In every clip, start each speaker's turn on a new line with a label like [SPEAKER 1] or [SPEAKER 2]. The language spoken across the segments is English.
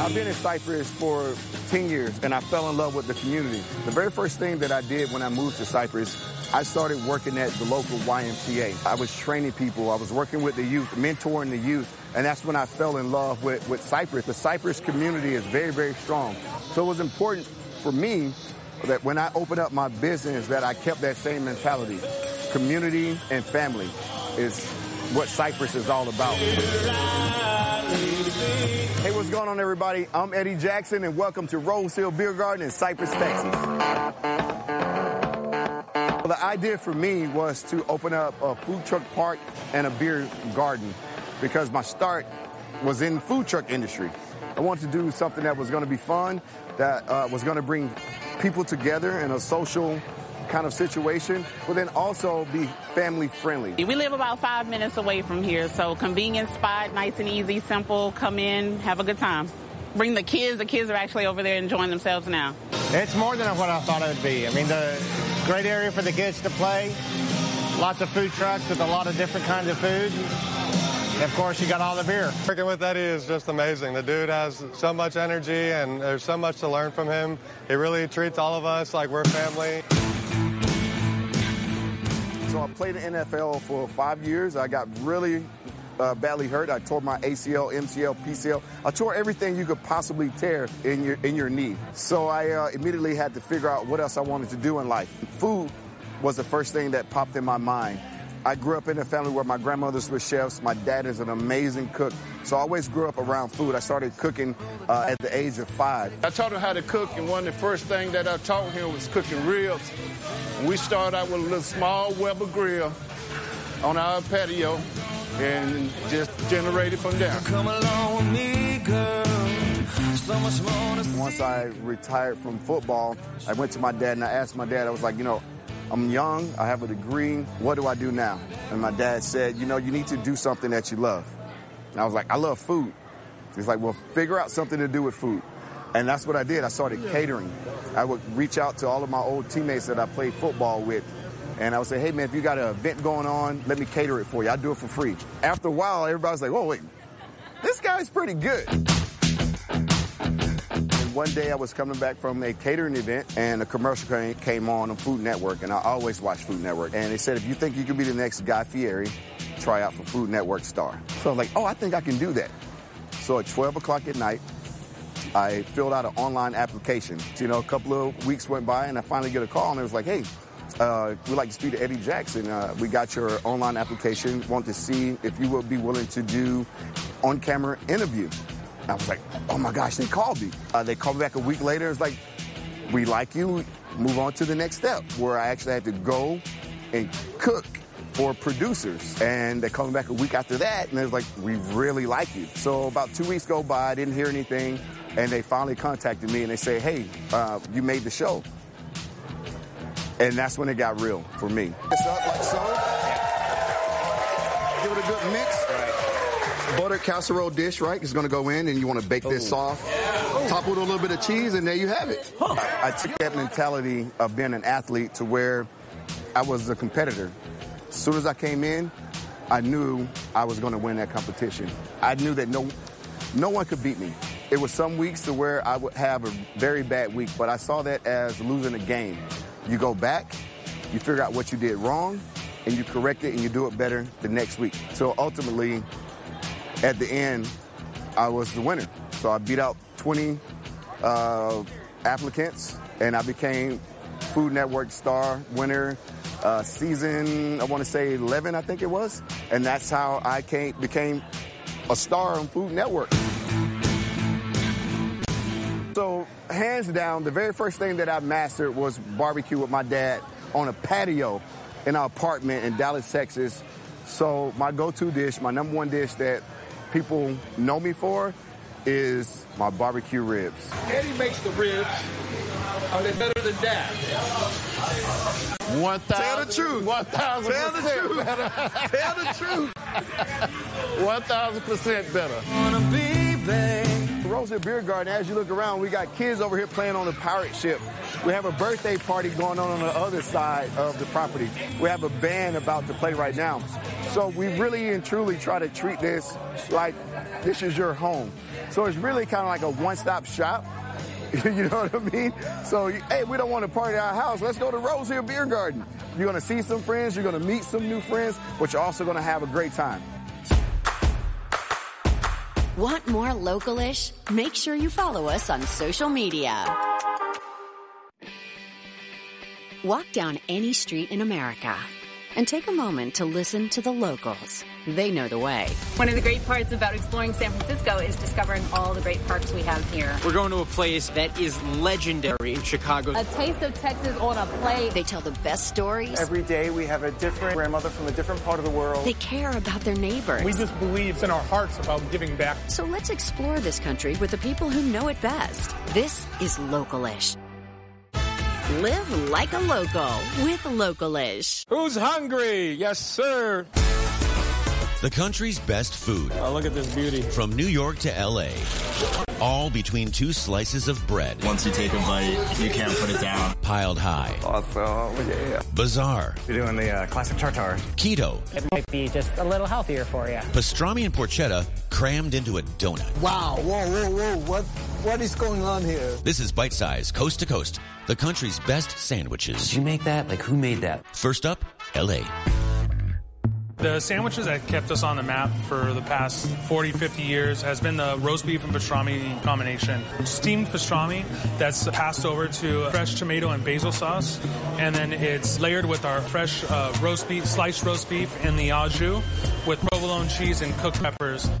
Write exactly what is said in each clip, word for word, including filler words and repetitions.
[SPEAKER 1] I've been in Cypress for ten years, and I fell in love with the community. The very first thing that I did when I moved to Cypress, I started working at the local Y M C A. I was training people. I was working with the youth, mentoring the youth, and that's when I fell in love with, with Cypress. The Cypress community is very, very strong. So it was important for me that when I opened up my business that I kept that same mentality. Community and family is what Cypress is all about. Hey, what's going on, everybody? I'm Eddie Jackson, and welcome to Rose Hill Beer Garden in Cypress, Texas. Well, the idea for me was to open up a food truck park and a beer garden because my start was in the food truck industry. I wanted to do something that was going to be fun, that uh, was going to bring people together in a social kind of situation, but then also be family friendly.
[SPEAKER 2] We live about five minutes away from here, so convenient spot, nice and easy, simple. Come in, have a good time. Bring the kids. The kids are actually over there enjoying themselves now.
[SPEAKER 3] It's more than what I thought it would be. I mean, the great area for the kids to play, lots of food trucks with a lot of different kinds of food. And of course, you got all the beer.
[SPEAKER 4] Working with Eddie is just amazing. The dude has so much energy, and there's so much to learn from him. He really treats all of us like we're family.
[SPEAKER 1] So I played in the N F L for five years. I got really uh, badly hurt. I tore my A C L, M C L, P C L. I tore everything you could possibly tear in your in your knee. So I uh, immediately had to figure out what else I wanted to do in life. Food was the first thing that popped in my mind. I grew up in a family where my grandmothers were chefs. My dad is an amazing cook. So I always grew up around food. I started cooking uh, at the age of five.
[SPEAKER 5] I taught him how to cook, and one of the first things that I taught him was cooking ribs. We started out with a little small Weber grill on our patio and just generated from there.
[SPEAKER 6] Come along with me, girl. So much more to see.
[SPEAKER 1] Once I retired from football, I went to my dad and I asked my dad, I was like, you know, I'm young, I have a degree, what do I do now? And my dad said, you know, you need to do something that you love. And I was like, I love food. He's like, well, figure out something to do with food. And that's what I did. I started catering. I would reach out to all of my old teammates that I played football with, and I would say, hey, man, if you got an event going on, let me cater it for you. I'll do it for free. After a while, everybody's like, whoa, wait, this guy's pretty good. One day I was coming back from a catering event, and a commercial came on on Food Network, and I always watch Food Network. And they said, if you think you can be the next Guy Fieri, try out for Food Network star. So I was like, oh, I think I can do that. So at twelve o'clock at night, I filled out an online application. You know, a couple of weeks went by, and I finally get a call, and it was like, hey, uh, we'd like to speak to Eddie Jackson. Uh, we got your online application. Want to see if you would be willing to do on-camera interview. I was like, oh my gosh, they called me. Uh, they called me back a week later. It's like, we like you, move on to the next step, where I actually had to go and cook for producers. And they called me back a week after that, and it was like, we really like you. So about two weeks go by, I didn't hear anything, and they finally contacted me, and they say, hey, uh, you made the show. And that's when it got real for me. It's up like so. Give it a good mix. Buttered casserole dish, right? It's going to go in, and you want to bake this Ooh. soft. Yeah. Top with a little bit of cheese, and there you have it. Huh. I, I took that mentality of being an athlete to where I was a competitor. As soon as I came in, I knew I was going to win that competition. I knew that no, no one could beat me. It was some weeks to where I would have a very bad week, but I saw that as losing a game. You go back, you figure out what you did wrong, and you correct it, and you do it better the next week. So ultimately, at the end, I was the winner. So I beat out twenty uh, applicants, and I became Food Network star winner, uh, season, I want to say eleven, I think it was. And that's how I came, became a star on Food Network. So hands down, the very first thing that I mastered was barbecue with my dad on a patio in our apartment in Dallas, Texas. So my go-to dish, my number one dish that people know me for is my barbecue ribs.
[SPEAKER 5] Eddie makes the ribs. Are they better than Dad?
[SPEAKER 1] One thousand.
[SPEAKER 5] Tell the truth.
[SPEAKER 1] One thousand
[SPEAKER 5] Tell the truth.
[SPEAKER 1] better.
[SPEAKER 5] Tell the truth.
[SPEAKER 1] One thousand percent better.
[SPEAKER 6] Wanna be, babe.
[SPEAKER 1] Rose Hill Beer Garden, as you look around, we got kids over here playing on the pirate ship. We have a birthday party going on on the other side of the property. We have a band about to play right now. So we really and truly try to treat this like this is your home. So it's really kind of like a one-stop shop. You know what I mean? So, hey, we don't want to party at our house. Let's go to Rose Hill Beer Garden. You're going to see some friends. You're going to meet some new friends, but you're also going to have a great time.
[SPEAKER 7] Want more Local-ish? Make sure you follow us on social media. Walk down any street in America and take a moment to listen to the locals. They know the way.
[SPEAKER 8] One of the great parts about exploring San Francisco is discovering all the great parks we have here.
[SPEAKER 9] We're going to a place that is legendary in Chicago.
[SPEAKER 8] A taste of Texas on a plate.
[SPEAKER 7] They tell the best stories.
[SPEAKER 10] Every day we have a different grandmother from a different part of the world.
[SPEAKER 7] They care about their neighbors.
[SPEAKER 11] We just believe in our hearts about giving back.
[SPEAKER 7] So let's explore this country with the people who know it best. This is Local-ish. Live like a local with Local-ish.
[SPEAKER 12] Who's hungry? Yes, sir.
[SPEAKER 13] The country's best food.
[SPEAKER 12] Oh, look at this beauty.
[SPEAKER 13] From New York to L A. All between two slices of bread.
[SPEAKER 14] Once you take a bite, you can't put it down.
[SPEAKER 13] Piled high.
[SPEAKER 14] Awesome, yeah.
[SPEAKER 13] Bizarre.
[SPEAKER 15] You're doing the uh, classic tartare.
[SPEAKER 13] Keto.
[SPEAKER 16] It might be just a little healthier for you.
[SPEAKER 13] Pastrami and porchetta crammed into a donut.
[SPEAKER 17] Wow, whoa, whoa, whoa, what, what is going on here?
[SPEAKER 13] This is Bite Size, Coast to Coast, the country's best sandwiches.
[SPEAKER 18] Did you make that? Like, who made that?
[SPEAKER 13] First up, L A.
[SPEAKER 11] The sandwiches that kept us on the map for the past forty, fifty years has been the roast beef and pastrami combination. Steamed pastrami that's passed over to fresh tomato and basil sauce, and then it's layered with our fresh uh, roast beef, sliced roast beef in the au jus with provolone cheese and cooked peppers.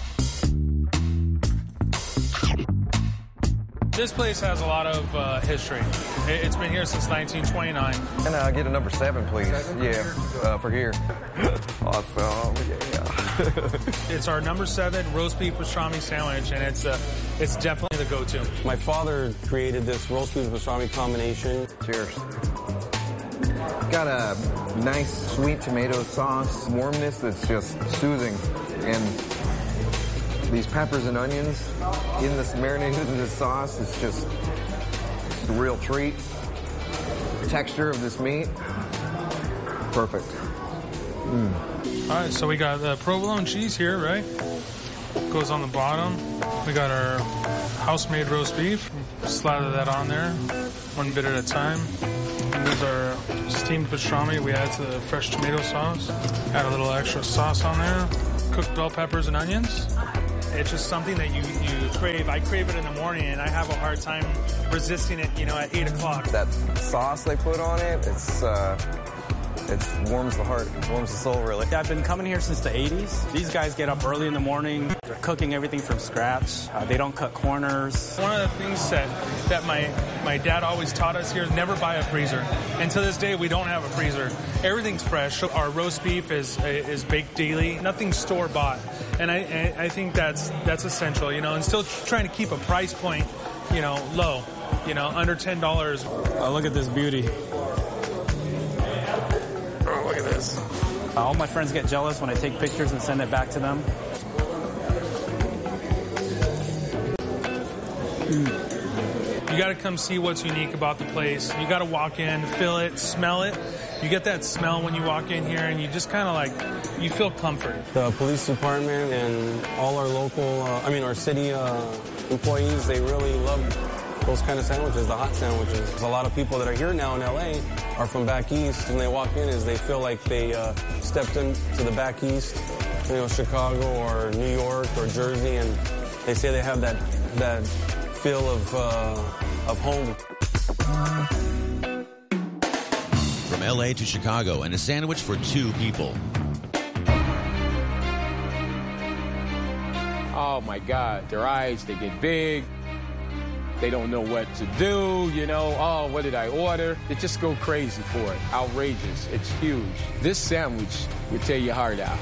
[SPEAKER 11] This place has a lot of uh, history. It's been here since nineteen twenty-nine.
[SPEAKER 19] Can I get a number seven, please? Seven? Yeah, uh, for here. Awesome, yeah.
[SPEAKER 11] It's our number seven roast beef pastrami sandwich, and it's uh, it's definitely the go-to.
[SPEAKER 20] My father created this roast beef pastrami combination.
[SPEAKER 19] Cheers. Got a nice sweet tomato sauce, warmness that's just soothing, and these peppers and onions in this marinated in this sauce is just it's a real treat. The texture of this meat, perfect.
[SPEAKER 11] Mm. All right, so we got the provolone cheese here, right? Goes on the bottom. We got our house-made roast beef. Slather that on there, one bit at a time. And these are steamed pastrami. We add to the fresh tomato sauce. Add a little extra sauce on there. Cooked bell peppers and onions. It's just something that you, you crave. I crave it in the morning, and I have a hard time resisting it, you know, at eight o'clock.
[SPEAKER 19] That sauce they put on it, it's, uh, it warms the heart. It warms the soul, really.
[SPEAKER 9] I've been coming here since the eighties. These guys get up early in the morning. They're cooking everything from scratch. Uh, they don't cut corners.
[SPEAKER 11] One of the things that, that my, my dad always taught us here is never buy a freezer. And to this day, we don't have a freezer. Everything's fresh. Our roast beef is is baked daily. Nothing's store-bought. And I, I think that's that's essential, you know, and still trying to keep a price point, you know, low, you know, under ten dollars.
[SPEAKER 12] Oh, look at this beauty. Oh, look at this.
[SPEAKER 9] Uh, all my friends get jealous when I take pictures and send it back to them.
[SPEAKER 11] Mm. You got to come see what's unique about the place. You got to walk in, feel it, smell it. You get that smell when you walk in here, and you just kind of like, you feel comfort.
[SPEAKER 20] The police department and all our local, uh, I mean our city uh, employees, they really love those kind of sandwiches, the hot sandwiches. A lot of people that are here now in L A are from back east, and they walk in as they feel like they uh, stepped into the back east, you know, Chicago or New York or Jersey, and they say they have that that feel of uh, of home.
[SPEAKER 13] From L A to Chicago, and a sandwich for two people.
[SPEAKER 12] Oh my God, their eyes, they get big. They don't know what to do, you know. Oh, what did I order? They just go crazy for it. Outrageous. It's huge. This sandwich will tear your heart out.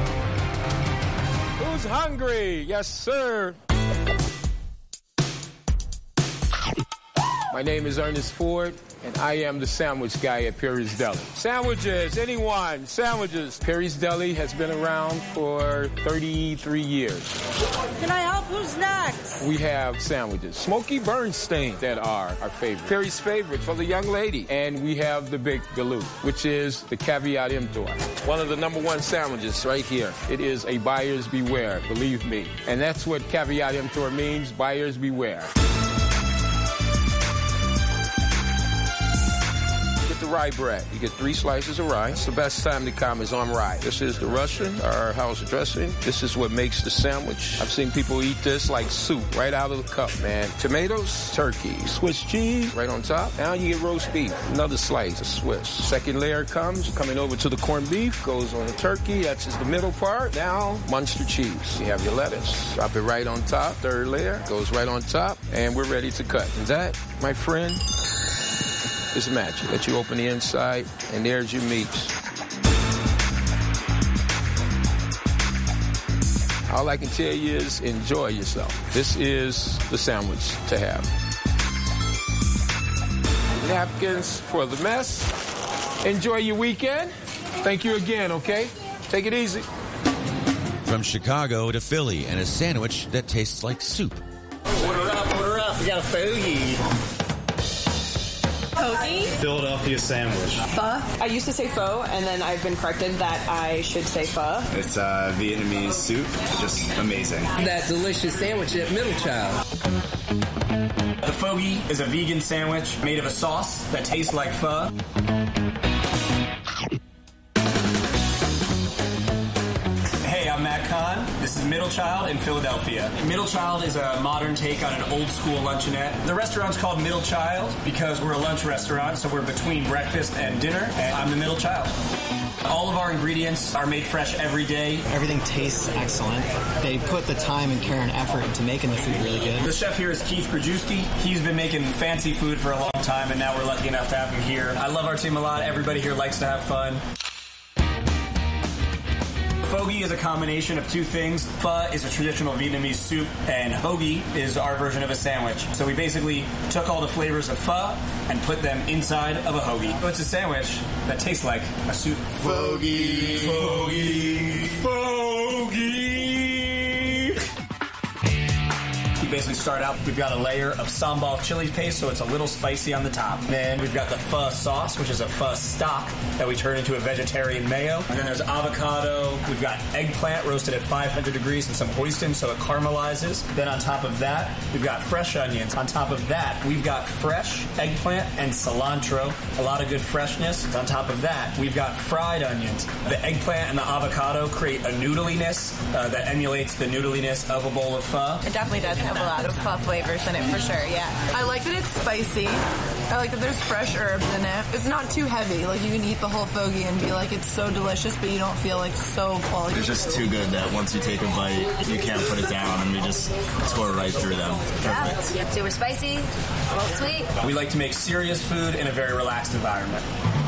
[SPEAKER 12] Who's hungry? Yes, sir. My name is Ernest Ford. and I am the sandwich guy at Perry's Deli. Sandwiches, anyone, sandwiches. Perry's Deli has been around for thirty-three years.
[SPEAKER 15] Can I help? Who's next?
[SPEAKER 12] We have sandwiches. Smoky Bernstein that are our favorite. Perry's favorite for the young lady. And we have the Big Galoo, which is the caveat emptor. One of the number one sandwiches right here. It is a buyer's beware, believe me. And that's what caveat emptor means, buyer's beware. The rye bread. You get three slices of rye. It's the best time to come is on rye. This is the Russian, our house dressing. This is what makes the sandwich. I've seen people eat this like soup right out of the cup, man. Tomatoes, turkey, Swiss cheese right on top. Now you get roast beef. Another slice of Swiss. Second layer comes, coming over to the corned beef, goes on the turkey. That's just the middle part. Now, Munster cheese. You have your lettuce. Drop it right on top. Third layer goes right on top, and we're ready to cut. And that, my friend, is magic. Let you open the inside, and there's your meats. All I can tell you is enjoy yourself. This is the sandwich to have. Napkins for the mess. Enjoy your weekend. Thank you again, okay? Take it easy.
[SPEAKER 13] From Chicago to Philly, and a sandwich that tastes like soup.
[SPEAKER 14] Order up, order up. We got a fogie.
[SPEAKER 21] Hoagie.
[SPEAKER 22] Philadelphia sandwich.
[SPEAKER 21] Pho. I used to say pho, and then I've been corrected that I should say pho.
[SPEAKER 22] It's uh, Vietnamese soup. Just amazing.
[SPEAKER 23] That delicious sandwich at Middle Child.
[SPEAKER 22] The fogie is a vegan sandwich made of a sauce that tastes like pho. Hey, I'm Matt Kahn. This is Middle Child in Philadelphia. Middle Child is a modern take on an old school luncheonette. The restaurant's called Middle Child because we're a lunch restaurant, so we're between breakfast and dinner, and I'm the middle child. All of our ingredients are made fresh every day.
[SPEAKER 24] Everything tastes excellent. They put the time and care and effort into making the food really good.
[SPEAKER 22] The chef here is Keith Krajewski. He's been making fancy food for a long time, and now we're lucky enough to have him here. I love our team a lot. Everybody here likes to have fun. Fogie is a combination of two things. Pho is a traditional Vietnamese soup, and hoagie is our version of a sandwich. So we basically took all the flavors of pho and put them inside of a hoagie. So it's a sandwich that tastes like a soup. Fogie, fogie, fogie. We basically start out, we've got a layer of sambal chili paste, so it's a little spicy on the top. Then we've got the pho sauce, which is a pho stock that we turn into a vegetarian mayo. And then there's avocado. We've got eggplant roasted at five hundred degrees and some hoisin so it caramelizes. Then on top of that, we've got fresh onions. On top of that, we've got fresh eggplant and cilantro. A lot of good freshness. On top of that, we've got fried onions. The eggplant and the avocado create a noodliness uh, that emulates the noodliness of a bowl of pho.
[SPEAKER 21] It definitely does have a lot of pho flavors in it for sure, yeah.
[SPEAKER 25] I like that it's spicy. I like that there's fresh herbs in it. It's not too heavy. Like, you can eat the whole fogie and be like, it's so delicious, but you don't feel like so full.
[SPEAKER 14] It's just too good that once you take a bite, you can't put it down, and we just tore right through them. Perfect.
[SPEAKER 26] Yeah, super spicy, a little sweet.
[SPEAKER 22] We like to make serious food in a very relaxed environment.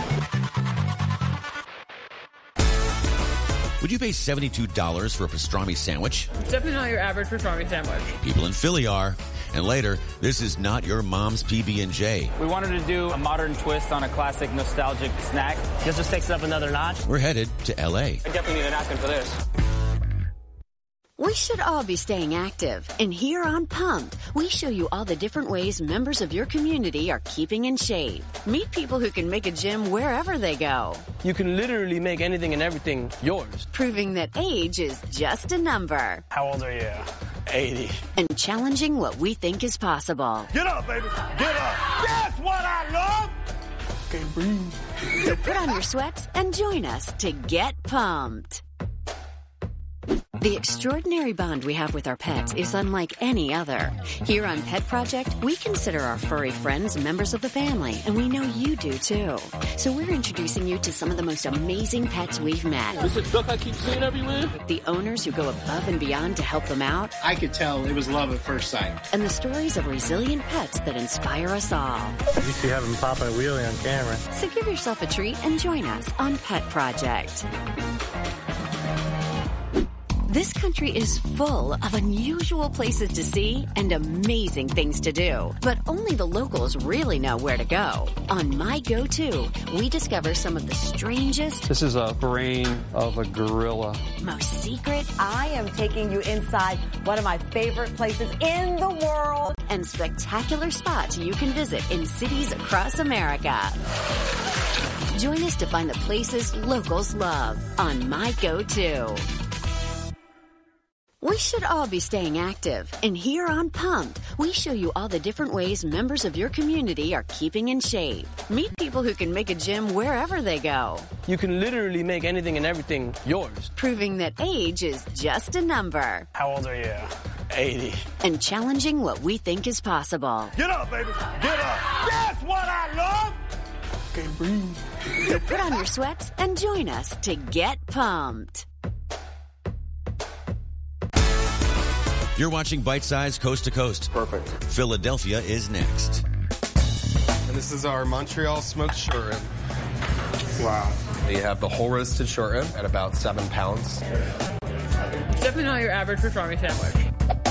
[SPEAKER 13] Would you pay seventy-two dollars for a pastrami sandwich?
[SPEAKER 21] Definitely not your average pastrami sandwich.
[SPEAKER 13] People in Philly are. And later, this is not your mom's P B and J.
[SPEAKER 9] We wanted to do a modern twist on a classic nostalgic snack. This just takes it up another notch.
[SPEAKER 13] We're headed to L A.
[SPEAKER 9] I definitely need a napkin for this.
[SPEAKER 7] We should all be staying active. And here on Pumped, we show you all the different ways members of your community are keeping in shape. Meet people who can make a gym wherever they go.
[SPEAKER 27] You can literally make anything and everything yours.
[SPEAKER 7] Proving that age is just a number.
[SPEAKER 9] How old are you?
[SPEAKER 27] eighty.
[SPEAKER 7] And challenging what we think is possible.
[SPEAKER 28] Get up, baby. Get up. That's what I love.
[SPEAKER 27] Can't breathe.
[SPEAKER 7] So put on your sweats and join us to get pumped. The extraordinary bond we have with our pets is unlike any other. Here on Pet Project, we consider our furry friends members of the family, and we know you do too. So we're introducing you to some of the most amazing pets we've met.
[SPEAKER 27] This is duck I keep seeing everywhere.
[SPEAKER 7] The owners who go above and beyond to help them out.
[SPEAKER 3] I could tell it was love at first sight.
[SPEAKER 7] And the stories of resilient pets that inspire us all.
[SPEAKER 3] You see having Papa wheelie on camera.
[SPEAKER 7] So give yourself a treat and join us on Pet Project. This country is full of unusual places to see and amazing things to do. But only the locals really know where to go. On My Go-To, we discover some of the strangest...
[SPEAKER 1] This is a brain of a gorilla.
[SPEAKER 7] ...most secret...
[SPEAKER 2] I am taking you inside one of my favorite places in the world.
[SPEAKER 7] ...and spectacular spots you can visit in cities across America. Join us to find the places locals love on My Go-To. We should all be staying active, and here on Pumped, we show you all the different ways members of your community are keeping in shape. Meet people who can make a gym wherever they go.
[SPEAKER 27] You can literally make anything and everything yours.
[SPEAKER 7] Proving that age is just a number.
[SPEAKER 27] How old are you? eighty.
[SPEAKER 7] And challenging what we think is possible.
[SPEAKER 28] Get up, baby. Get up. That's what I love.
[SPEAKER 27] Okay, breathe.
[SPEAKER 7] So put on your sweats and join us to get pumped.
[SPEAKER 13] You're watching Bite Size Coast to Coast.
[SPEAKER 4] Perfect.
[SPEAKER 13] Philadelphia is next.
[SPEAKER 4] And this is our Montreal smoked short rib. Wow. You have the whole roasted short rib at about seven pounds.
[SPEAKER 25] Definitely not your average pastrami sandwich.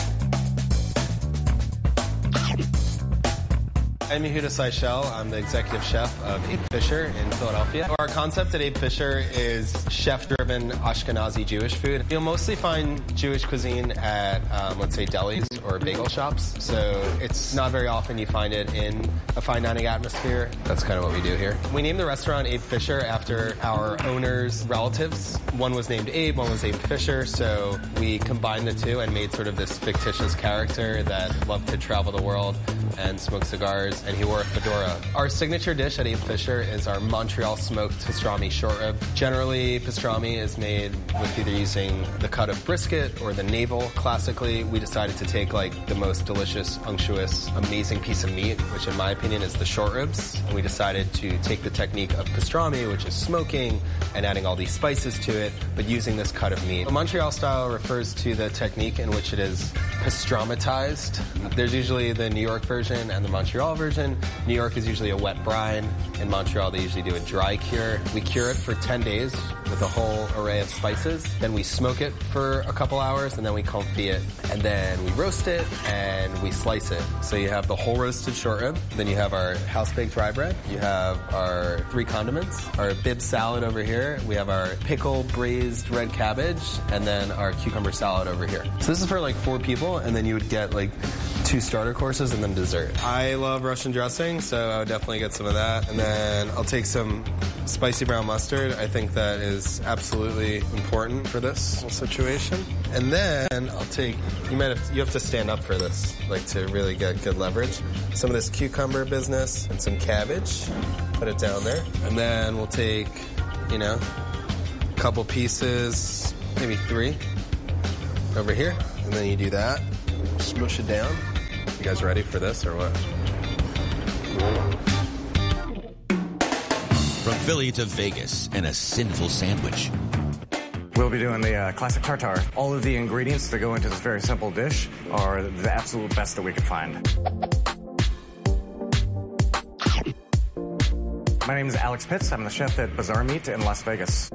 [SPEAKER 4] I'm Yehuda Seychelle. I'm the executive chef of Abe Fisher in Philadelphia. Our concept at Abe Fisher is chef-driven Ashkenazi Jewish food. You'll mostly find Jewish cuisine at, um, let's say, delis or bagel shops. So it's not very often you find it in a fine dining atmosphere. That's kind of what we do here. We named the restaurant Abe Fisher after our owner's relatives. One was named Abe, one was Abe Fisher. So we combined the two and made sort of this fictitious character that loved to travel the world and smoke cigars, and he wore a fedora. Our signature dish at Abe Fisher is our Montreal smoked pastrami short rib. Generally, pastrami is made with either using the cut of brisket or the navel. Classically, we decided to take like the most delicious, unctuous, amazing piece of meat, which in my opinion is the short ribs. And we decided to take the technique of pastrami, which is smoking and adding all these spices to it, but using this cut of meat. The Montreal style refers to the technique in which it is pastramatized. There's usually the New York version and the Montreal version. New York is usually a wet brine. In Montreal, they usually do a dry cure. We cure it for ten days with a whole array of spices. Then we smoke it for a couple hours, and then we confit it. And then we roast it, and we slice it. So you have the whole roasted short rib. Then you have our house-baked rye bread. You have our three condiments. Our bib salad over here. We have our pickle braised red cabbage, and then our cucumber salad over here. So this is for like four people, and then you would get like two starter courses and then dessert. I love Russian dressing, so I would definitely get some of that. And then I'll take some spicy brown mustard. I think that is absolutely important for this whole situation. And then I'll take, you might have, you have to stand up for this, like to really get good leverage. Some of this cucumber business and some cabbage. Put it down there. And then we'll take, you know, a couple pieces, maybe three, over here. And then you do that. Smush it down. You guys ready for this or what?
[SPEAKER 13] From Philly to Vegas and a sinful sandwich.
[SPEAKER 5] We'll be doing the uh, classic tartare. All of the ingredients that go into this very simple dish are the absolute best that we could find. My name is Alex Pitts. I'm the chef at Bazaar Meat in Las Vegas.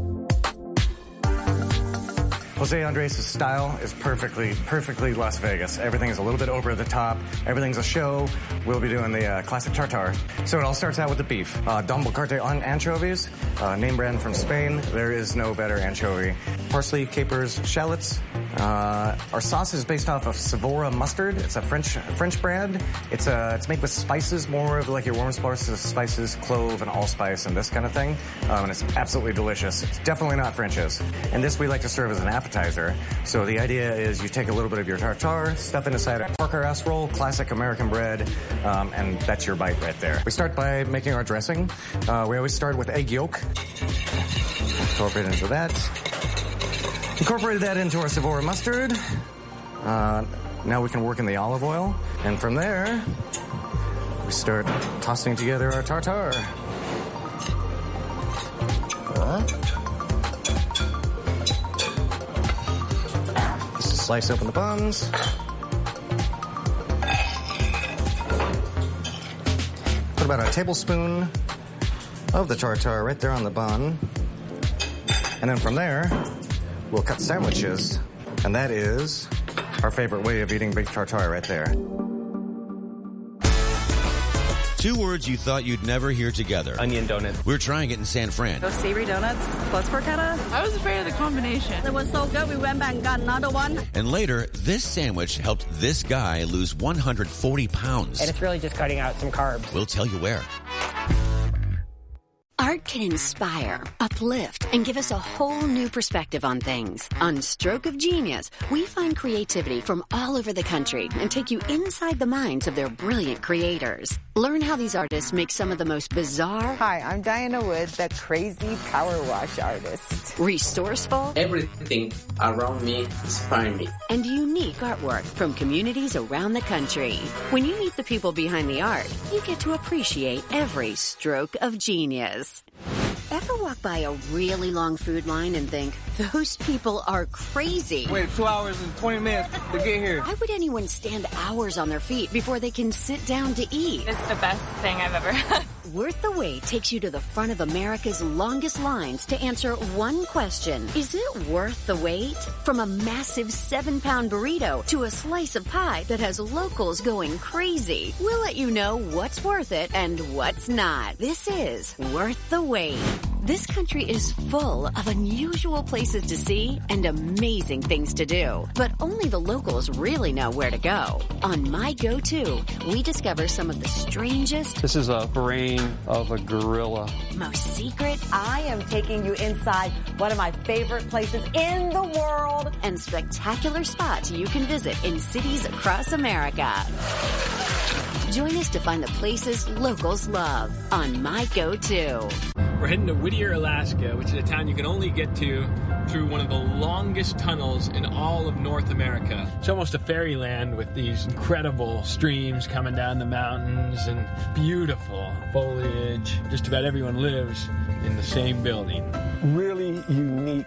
[SPEAKER 5] Jose Andres' style is perfectly, perfectly Las Vegas. Everything is a little bit over the top. Everything's a show. We'll be doing the uh, classic tartare. So it all starts out with the beef. Uh, Don Bocarte on anchovies, uh, name brand from Spain. There is no better anchovy. Parsley, capers, shallots. Uh, our sauce is based off of Savora mustard. It's a French French brand. It's uh, it's made with spices, more of like your warm spices, spices, clove, and allspice, and this kind of thing. Um, and it's absolutely delicious. It's definitely not French's. And this we like to serve as an appetizer. So the idea is you take a little bit of your tartare, stuff it inside a pork ass roll, classic American bread, um, and that's your bite right there. We start by making our dressing. Uh, we always start with egg yolk. Incorporate into that. Incorporate that into our Savora mustard. Uh, now we can work in the olive oil. And from there, we start tossing together our tartare. Uh, just slice open the buns. Put about a tablespoon of the tartare right there on the bun. And then from there, we'll cut sandwiches And that is our favorite way of eating beef tartare right there.
[SPEAKER 13] Two words you thought you'd never hear together.
[SPEAKER 4] Onion donuts.
[SPEAKER 13] We're trying it in San Fran.
[SPEAKER 15] Those savory donuts plus porchetta. I was afraid of the combination. It was so good, we went back and got another one.
[SPEAKER 13] And later, this sandwich helped this guy lose one hundred forty pounds.
[SPEAKER 6] And it's really just cutting out some carbs.
[SPEAKER 13] We'll tell you where.
[SPEAKER 7] Art can inspire, uplift, and give us a whole new perspective on things. On Stroke of Genius, we find creativity from all over the country and take you inside the minds of their brilliant creators. Learn how these artists make some of the most bizarre...
[SPEAKER 8] Hi, I'm Diana Wood, the crazy power wash artist.
[SPEAKER 7] Resourceful...
[SPEAKER 23] Everything around me inspires me.
[SPEAKER 7] And unique artwork from communities around the country. When you meet the people behind the art, you get to appreciate every stroke of genius. Ever walk by a really long food line and think, those people are crazy?
[SPEAKER 28] Wait two hours and twenty minutes to get here.
[SPEAKER 7] Why would anyone stand hours on their feet before they can sit down to eat?
[SPEAKER 10] It's the best thing I've ever had.
[SPEAKER 7] Worth the Wait takes you to the front of America's longest lines to answer one question. Is it worth the wait? From a massive seven-pound burrito to a slice of pie that has locals going crazy. We'll let you know what's worth it and what's not. This is Worth the Wait. This country is full of unusual places to see and amazing things to do. But only the locals really know where to go. On My Go-To, we discover some of the strangest...
[SPEAKER 1] This is a brain of a gorilla.
[SPEAKER 7] Most secret...
[SPEAKER 2] I am taking you inside one of my favorite places in the world.
[SPEAKER 7] And spectacular spots you can visit in cities across America. Join us to find the places locals love on My Go-To.
[SPEAKER 11] We're heading to Whittier, Alaska, which is a town you can only get to through one of the longest tunnels in all of North America. It's almost a fairyland with these incredible streams coming down the mountains and beautiful foliage. Just about everyone lives in the same building.
[SPEAKER 28] Really unique.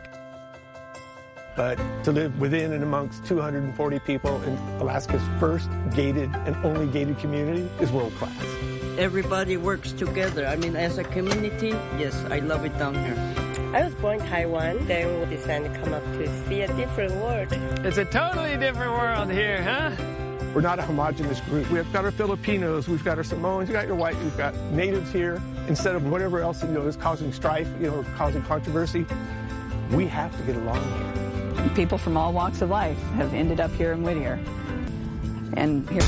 [SPEAKER 28] But to live within and amongst two hundred forty people in Alaska's first gated and only gated community is world class.
[SPEAKER 15] Everybody works together. I mean, as a community, yes, I love it down here.
[SPEAKER 16] I was born in Taiwan, then we decided to come up to see a different world.
[SPEAKER 11] It's a totally different world here, huh?
[SPEAKER 28] We're not a homogenous group. We've got our Filipinos, we've got our Samoans, you've got your white, we've got natives here. Instead of whatever else, you know, is causing strife, you know, causing controversy, we have to get along here.
[SPEAKER 17] People from all walks of life have ended up here in Whittier. And here...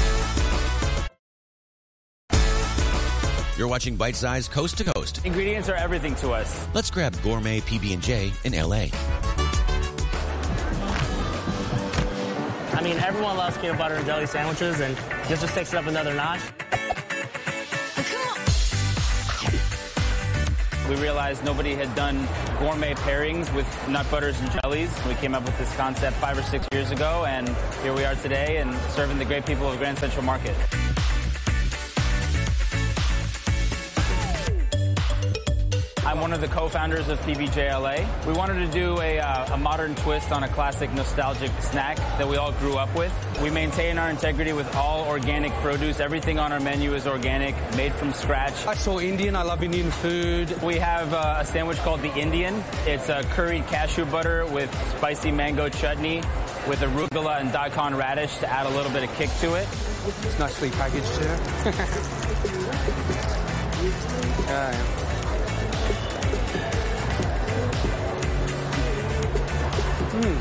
[SPEAKER 13] You're watching Bite Size Coast to Coast.
[SPEAKER 9] Ingredients are everything to us.
[SPEAKER 13] Let's grab gourmet P B and J in L A.
[SPEAKER 9] I mean, everyone loves peanut butter and jelly sandwiches, and this just takes it up another notch. We realized nobody had done gourmet pairings with nut butters and jellies. We came up with this concept five or six years ago, and here we are today and serving the great people of Grand Central Market. I'm one of the co-founders of P B J L A. We wanted to do a, uh, a modern twist on a classic nostalgic snack that we all grew up with. We maintain our integrity with all organic produce. Everything on our menu is organic, made from scratch.
[SPEAKER 18] I'm so Indian. I love Indian food.
[SPEAKER 9] We have uh, a sandwich called the Indian. It's a curried cashew butter with spicy mango chutney with arugula and daikon radish to add a little bit of kick to it.
[SPEAKER 18] It's nicely packaged here. uh, Mm.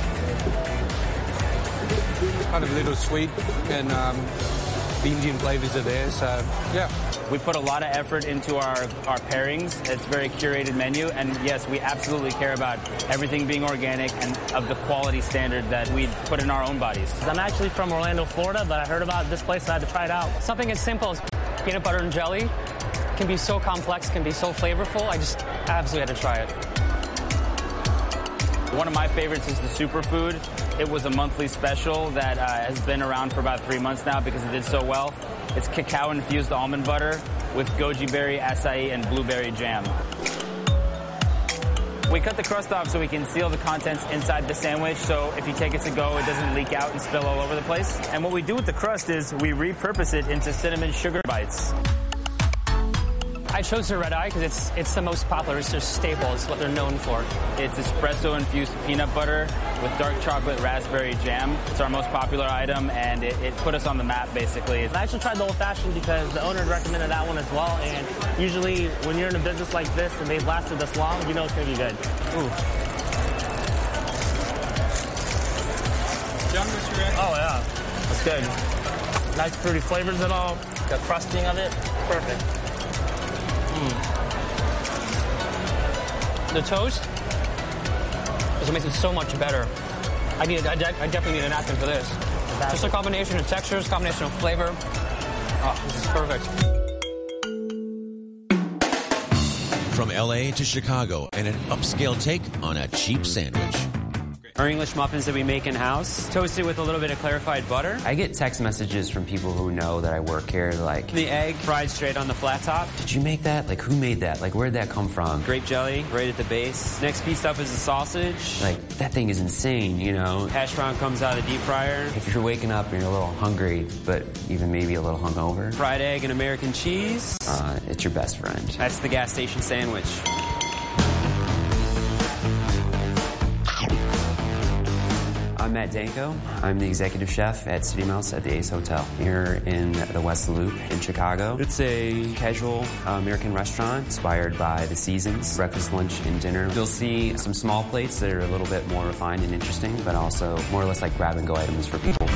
[SPEAKER 18] Kind of a little sweet, and um, the Indian flavors are there, so yeah.
[SPEAKER 9] We put a lot of effort into our, our pairings. It's a very curated menu, and yes, we absolutely care about everything being organic and of the quality standard that we put in our own bodies.
[SPEAKER 19] I'm actually from Orlando, Florida, but I heard about this place and I had to try it out. Something as simple as peanut butter and jelly can be so complex, can be so flavorful. I just absolutely had to try it.
[SPEAKER 9] One of my favorites is the Superfood. It was a monthly special that uh, has been around for about three months now because it did so well. It's cacao-infused almond butter with goji berry, acai, and blueberry jam. We cut the crust off so we can seal the contents inside the sandwich, so if you take it to go, it doesn't leak out and spill all over the place. And what we do with the crust is we repurpose it into cinnamon sugar bites.
[SPEAKER 19] I chose the red eye because it's it's the most popular. It's their staple. It's what they're known for.
[SPEAKER 9] It's espresso-infused peanut butter with dark chocolate raspberry jam. It's our most popular item, and it, it put us on the map, basically.
[SPEAKER 6] I actually tried the old-fashioned because the owner recommended that one as well, and usually when you're in a business like this and they've lasted this long, you know it's going to be good. Ooh.
[SPEAKER 11] John, what's your reaction?
[SPEAKER 6] Oh, yeah. That's good. Nice fruity flavors and all. The frosting of it, perfect.
[SPEAKER 19] Mm. The toast is what makes it so much better. I need, I, I definitely need a napkin for this. Exactly. Just a combination of textures, combination of flavor. Oh, this is perfect.
[SPEAKER 13] From L A to Chicago and an upscale take on a cheap sandwich.
[SPEAKER 1] Our English muffins that we make in-house, toasted with a little bit of clarified butter. I get text messages from people who know that I work here, like, the egg fried straight on the flat top. Did you make that? Like, who made that? Like, where'd that come from? Grape jelly right at the base. Next piece up is the sausage. Like, that thing is insane, you know? Hash brown comes out of the deep fryer. If you're waking up and you're a little hungry, but even maybe a little hungover, fried egg and American cheese, uh, it's your best friend. That's the gas station sandwich. I'm Matt Danko. I'm the executive chef at City Mouse at the Ace Hotel here in the West Loop in Chicago. It's a casual uh, American restaurant inspired by the seasons, breakfast, lunch, and dinner. You'll see some small plates that are a little bit more refined and interesting, but also more or less like grab-and-go items for people.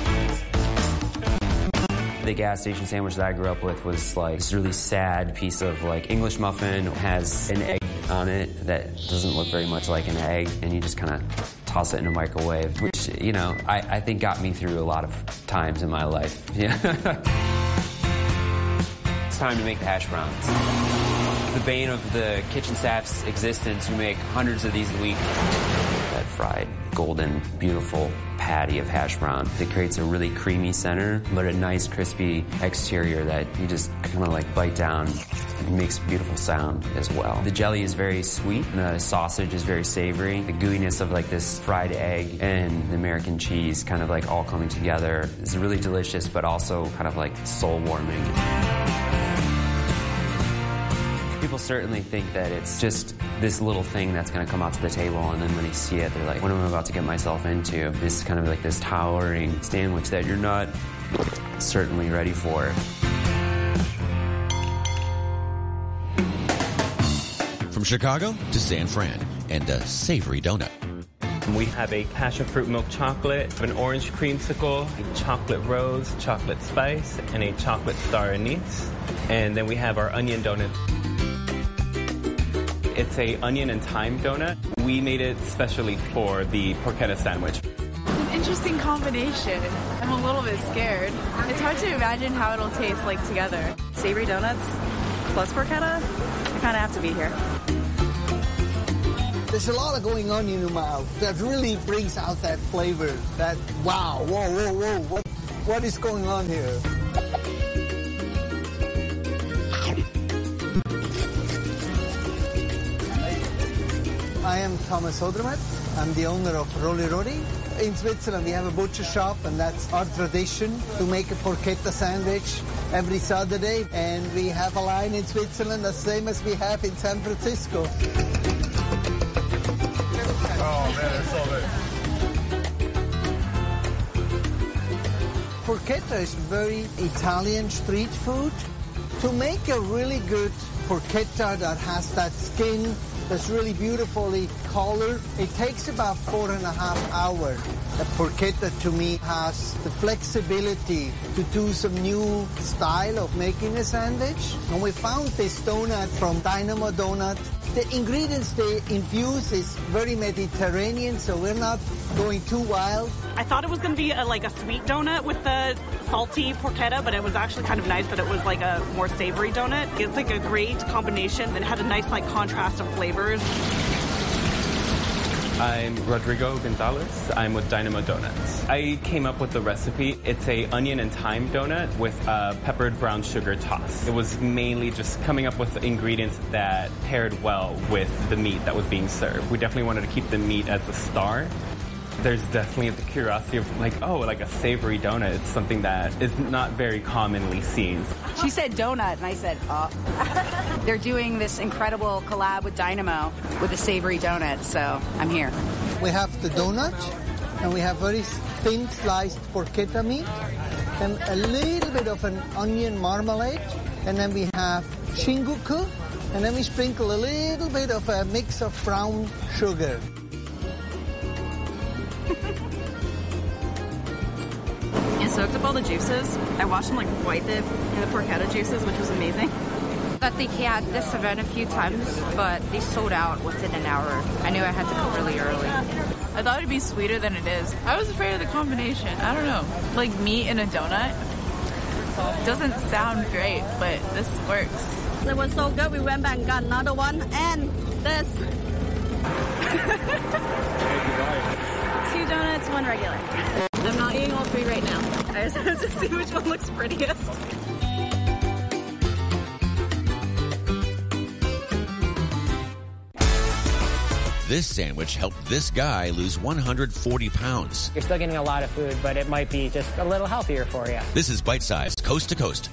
[SPEAKER 1] The gas station sandwich that I grew up with was like this really sad piece of like English muffin. It has an egg on it that doesn't look very much like an egg, and you just kind of toss it in a microwave, which, you know, I, I think got me through a lot of times in my life. Yeah. It's time to make the hash browns. The bane of the kitchen staff's existence, who make hundreds of these a week. That fried, golden, beautiful patty of hash brown. It creates a really creamy center, but a nice crispy exterior that you just kind of like bite down. It makes a beautiful sound as well. The jelly is very sweet, and the sausage is very savory. The gooiness of like this fried egg and the American cheese kind of like all coming together is really delicious, but also kind of like soul warming. People certainly think that it's just this little thing that's going to come out to the table, and then when they see it, they're like, what am I about to get myself into? This kind of like this towering sandwich that you're not certainly ready for.
[SPEAKER 13] From Chicago to San Fran, and a savory donut.
[SPEAKER 3] We have a passion fruit milk chocolate, an orange creamsicle, a chocolate rose, chocolate spice, and a chocolate star anise. And then we have our onion donut. It's a onion and thyme donut. We made it specially for the porchetta sandwich.
[SPEAKER 25] It's an interesting combination. I'm a little bit scared. It's hard to imagine how it'll taste like together.
[SPEAKER 12] Savory donuts plus porchetta? I kind of have to be here.
[SPEAKER 14] There's a lot of going on in your mouth that really brings out that flavor. That, wow, whoa, whoa, whoa, what, what is going on here? I am Thomas Odermatt. I'm the owner of Rolli Rodi. In Switzerland, we have a butcher shop, and that's our tradition to make a porchetta sandwich every Saturday. And we have a line in Switzerland the same as we have in San Francisco.
[SPEAKER 20] Oh, man, it's so good.
[SPEAKER 14] Porchetta is very Italian street food. To make a really good porchetta that has that skin that's really beautifully colored, it takes about four and a half hours. The porchetta, to me, has the flexibility to do some new style of making a sandwich. And we found this donut from Dynamo Donut. The ingredients they infuse is very Mediterranean, so we're not going too wild.
[SPEAKER 21] I thought it was going to be a, like a sweet donut with the salty porchetta, but it was actually kind of nice that it was like a more savory donut. It's like a great combination that had a nice like contrast of flavors.
[SPEAKER 3] I'm Rodrigo Gonzalez. I'm with Dynamo Donuts. I came up with the recipe. It's a onion and thyme donut with a peppered brown sugar toss. It was mainly just coming up with ingredients that paired well with the meat that was being served. We definitely wanted to keep the meat as the star. There's definitely the curiosity of like, oh, like a savory donut. It's something that is not very commonly seen.
[SPEAKER 17] She said donut, and I said, oh. They're doing this incredible collab with Dynamo with a savory donut, so I'm here.
[SPEAKER 14] We have the donut, and we have very thin sliced porchetta meat, and a little bit of an onion marmalade, and then we have shinguku, and then we sprinkle a little bit of a mix of brown sugar.
[SPEAKER 12] It soaked up all the juices. I watched them like white the, the porchetta juices, which was amazing.
[SPEAKER 4] I think he had this event a few times, but they sold out within an hour. I knew I had to come really early.
[SPEAKER 5] I thought it'd be sweeter than it is. I was afraid of the combination. I don't know. Like meat in a donut doesn't sound great, but this works.
[SPEAKER 12] It was so good. We went back and got another one, and this. Two donuts, one regular. I'm not eating all three right now. I just have to see which one looks prettiest.
[SPEAKER 13] This sandwich helped this guy lose one hundred forty pounds.
[SPEAKER 8] You're still getting a lot of food, but it might be just a little healthier for you.
[SPEAKER 13] This is Bite Size, Coast to Coast.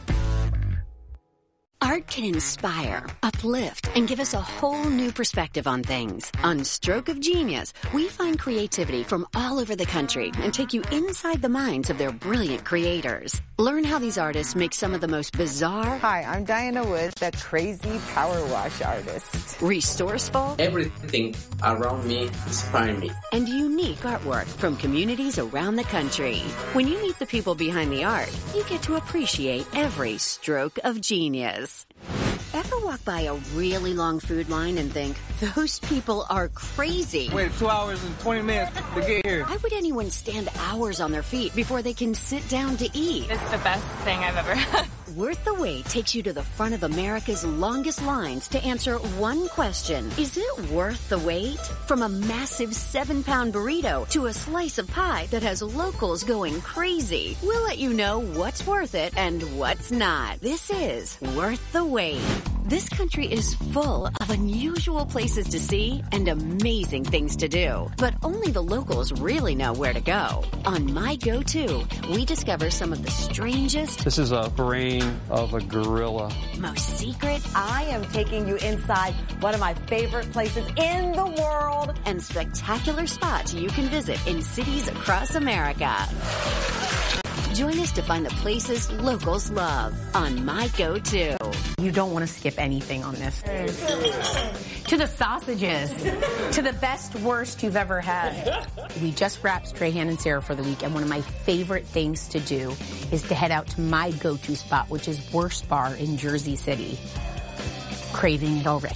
[SPEAKER 7] Art can inspire, uplift, and give us a whole new perspective on things. On Stroke of Genius, we find creativity from all over the country and take you inside the minds of their brilliant creators. Learn how these artists make some of the most bizarre...
[SPEAKER 22] Hi, I'm Diana Woods, the crazy power wash artist.
[SPEAKER 7] Resourceful...
[SPEAKER 23] Everything around me inspires me.
[SPEAKER 7] And unique artwork from communities around the country. When you meet the people behind the art, you get to appreciate every stroke of genius. Ever walk by a really long food line and think, those people are crazy?
[SPEAKER 24] Wait two hours and twenty minutes to get here.
[SPEAKER 7] Why would anyone stand hours on their feet before they can sit down to eat?
[SPEAKER 10] It's the best thing I've ever had.
[SPEAKER 7] Worth the Wait takes you to the front of America's longest lines to answer one question. Is it worth the wait? From a massive seven-pound burrito to a slice of pie that has locals going crazy, we'll let you know what's worth it and what's not. This is Worth the Wait. This country is full of unusual places to see and amazing things to do, but only the locals really know where to go. On My Go-To, we discover some of the strangest...
[SPEAKER 18] This is a brain of a gorilla.
[SPEAKER 7] Most secret...
[SPEAKER 2] I am taking you inside one of my favorite places in the world.
[SPEAKER 7] And spectacular spots you can visit in cities across America. Join us to find the places locals love on My Go-To.
[SPEAKER 26] You don't want to skip anything on this. To the sausages, to the best, worst you've ever had. We just wrapped Strahan and Sarah for the week, and one of my favorite things to do is to head out to my go-to spot, which is Worst Bar in Jersey City. Craving it already.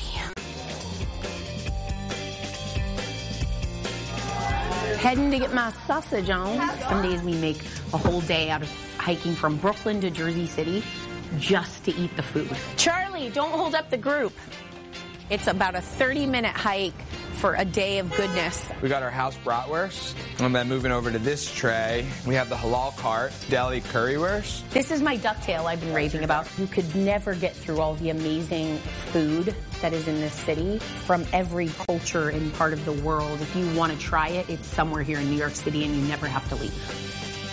[SPEAKER 26] Heading to get my sausage on. Some days we make a whole day out of hiking from Brooklyn to Jersey City just to eat the food. Charlie, don't hold up the group. It's about a thirty minute hike for a day of goodness.
[SPEAKER 27] We got our house bratwurst, and then moving over to this tray, we have the halal cart, deli currywurst.
[SPEAKER 26] This is my ducktail I've been raving about. You could never get through all the amazing food that is in this city from every culture and part of the world. If you want to try it, it's somewhere here in New York City, and you never have to leave.